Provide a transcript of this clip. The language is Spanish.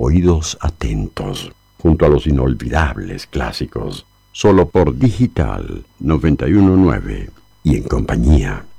oídos atentos, junto a los inolvidables clásicos, solo por Digital 919 y en compañía.